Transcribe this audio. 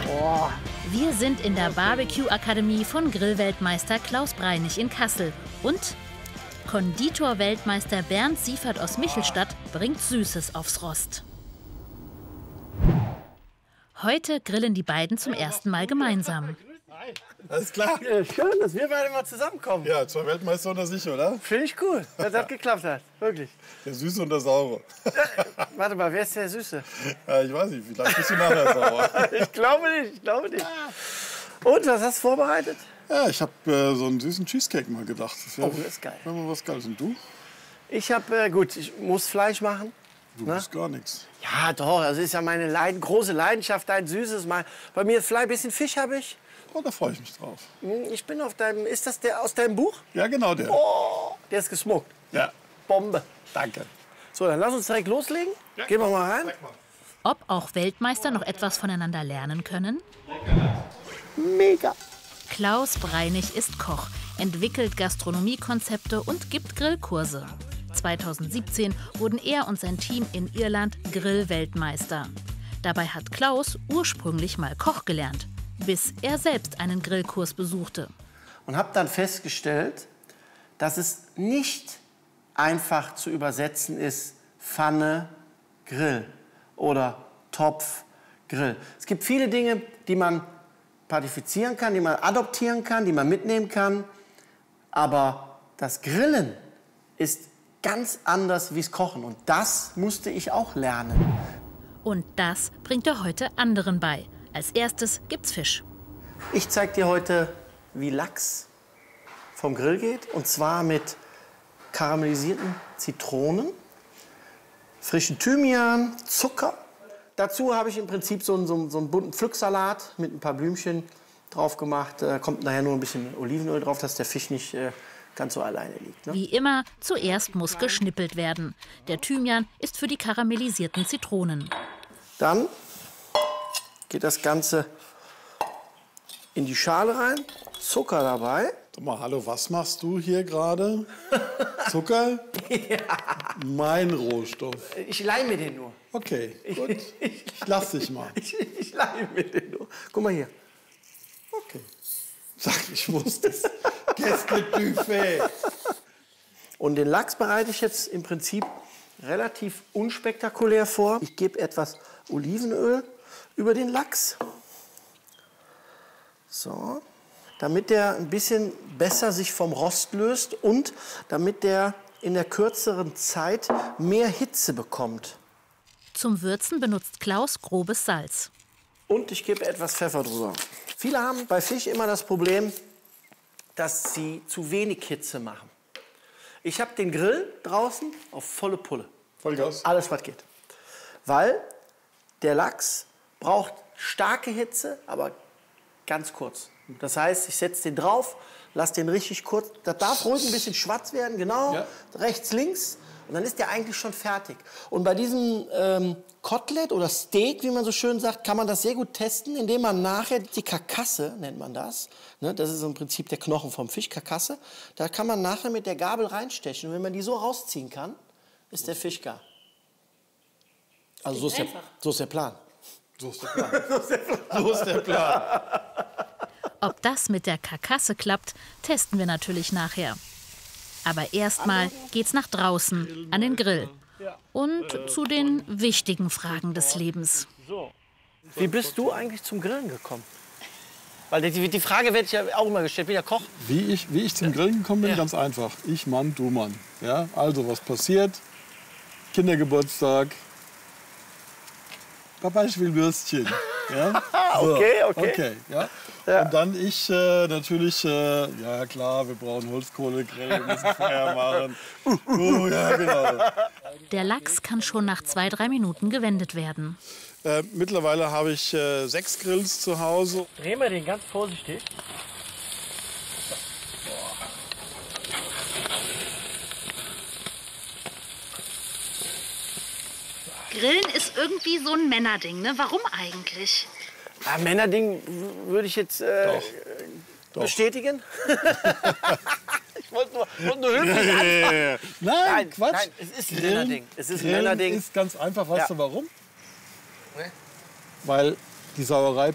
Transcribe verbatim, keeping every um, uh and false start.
Oh. Wir sind in der Barbecue-Akademie von Grillweltmeister Klaus Breinig in Kassel. Und Konditor-Weltmeister Bernd Siefert aus Michelstadt bringt Süßes aufs Rost. Heute grillen die beiden zum ersten Mal gemeinsam. Alles klar. Ja, schön, dass wir beide mal zusammenkommen. Ja, zwei Weltmeister unter sich, oder? Finde ich cool, dass das geklappt hat. Wirklich. Der Süße und der Saure. Warte mal, wer ist der Süße? Ja, ich weiß nicht, vielleicht bist du nachher sauer. Ich glaube nicht, ich glaube nicht. Und, was hast du vorbereitet? Ja, ich habe äh, so einen süßen Cheesecake mal gedacht. Das wär, Oh, das ist geil. Wäre mal was Geiles. Und du? Ich habe, äh, gut, ich muss Fleisch machen. Du Na? bist gar nichts. Ja, doch, das ist ja meine Leiden, große Leidenschaft, dein Süßes. Mal. Bei mir ist Fleisch, ein bisschen Fisch habe ich. Oh, da freue ich mich drauf. Ich bin auf deinem, ist das der aus deinem Buch? Ja, genau der. Oh, der ist gesmoked. Ja, Bombe. danke. So, dann lass uns direkt loslegen. Ja. Gehen wir mal rein. Ob auch Weltmeister noch etwas voneinander lernen können? Mega. Klaus Breinig ist Koch, entwickelt Gastronomiekonzepte und gibt Grillkurse. zweitausendsiebzehn wurden er und sein Team in Irland Grillweltmeister. Dabei hat Klaus ursprünglich mal Koch gelernt, bis er selbst einen Grillkurs besuchte. Und habe dann festgestellt, dass es nicht einfach zu übersetzen ist, Pfanne, Grill oder Topf, Grill. Es gibt viele Dinge, die man partifizieren kann, die man adoptieren kann, die man mitnehmen kann. Aber das Grillen ist ganz anders wie das Kochen. Und das musste ich auch lernen. Und das bringt er heute anderen bei. Als erstes gibt's Fisch. Ich zeige dir heute, wie Lachs vom Grill geht. Und zwar mit karamellisierten Zitronen, frischen Thymian, Zucker. Dazu habe ich im Prinzip so einen, so einen, so einen bunten Pflücksalat mit ein paar Blümchen drauf gemacht. Da kommt nachher nur ein bisschen Olivenöl drauf, dass der Fisch nicht äh, ganz so alleine liegt. Ne? Wie immer, zuerst muss geschnippelt werden. Der Thymian ist für die karamellisierten Zitronen. Dann geht das Ganze in die Schale rein, Zucker dabei. Sag mal, hallo, was machst du hier gerade? Zucker? Ja. Mein Rohstoff. Ich leihe mir den nur. Okay, gut. Ich lass dich mal. Ich, ich leihe mir den nur. Guck mal hier. Okay. Sag, ich wusste es. Gästebuffet. Und den Lachs bereite ich jetzt im Prinzip relativ unspektakulär vor. Ich gebe etwas Olivenöl über den Lachs. So. Damit der ein bisschen besser sich vom Rost löst und damit der in der kürzeren Zeit mehr Hitze bekommt. Zum Würzen benutzt Klaus grobes Salz. Und ich gebe etwas Pfeffer drüber. Viele haben bei Fisch immer das Problem, dass sie zu wenig Hitze machen. Ich habe den Grill draußen auf volle Pulle. Vollgas. Alles, was geht. Weil der Lachs braucht starke Hitze, aber ganz kurz. Das heißt, ich setze den drauf, lasse den richtig kurz. Das darf ruhig ein bisschen schwarz werden, genau. Ja. Rechts, links. Und dann ist der eigentlich schon fertig. Und bei diesem ähm, Kotelett oder Steak, wie man so schön sagt, kann man das sehr gut testen, indem man nachher die Karkasse, nennt man das, ne, das ist im Prinzip der Knochen vom Fisch, Karkasse, da kann man nachher mit der Gabel reinstechen. Und wenn man die so rausziehen kann, ist der Fisch gar. Also so ist, der, so ist der Plan. So ist der Plan. So ist der Plan. So ist der Plan. Ob das mit der Karkasse klappt, testen wir natürlich nachher. Aber erstmal geht's nach draußen, an den Grill. Und zu den wichtigen Fragen des Lebens. Wie bist du eigentlich zum Grillen gekommen? Weil die, die Frage werde ich ja auch immer gestellt, wie der Koch. Wie ich, wie ich zum Grillen gekommen bin, ja. Ganz einfach. Ich Mann, du Mann. Ja, also was passiert? Kindergeburtstag. Papa, ich will Würstchen. Ja? So. Okay, okay. okay ja. Ja. Und dann ich äh, natürlich, äh, ja klar, wir brauchen Holzkohlegrill, wir müssen Feuer machen. Uh, ja, genau. Der Lachs kann schon nach zwei, drei Minuten gewendet werden. Äh, mittlerweile habe ich äh, sechs Grills zu Hause. Drehen wir den ganz vorsichtig. Grillen ist irgendwie so ein Männerding, ne? Warum eigentlich? Ja, Männerding würde ich jetzt äh, Doch. Doch. bestätigen. Ich wollte nur, wollte nur höflich anfangen. Nein, Nein, Quatsch. nein, es ist ein Grillen, Männerding. Es ist ein Grillen Männerding. ist ganz einfach. Weißt Ja. du warum? Nee. Weil die Sauerei